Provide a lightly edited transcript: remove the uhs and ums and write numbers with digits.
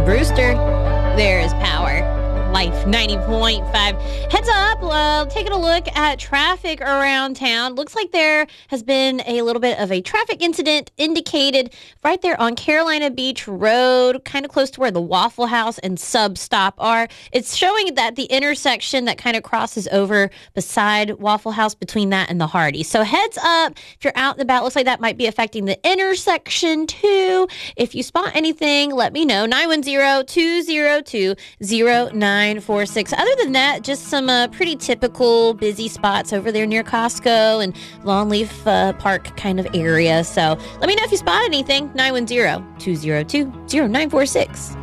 Shannon Brewster. There is power. Life 90.5. Heads up, taking a look at traffic around town. Looks like there has been a little bit of a traffic incident indicated right there on Carolina Beach Road, kind of close to where the Waffle House and Sub Stop are. It's showing that the intersection that kind of crosses over beside Waffle House between that and the Hardy. So heads up, if you're out and about, looks like that might be affecting the intersection too. If you spot anything, let me know. 910-202-0946. Other than that, just some pretty typical busy spots over there near Costco and Longleaf Park kind of area. So let me know if you spot anything. 910-202-0946.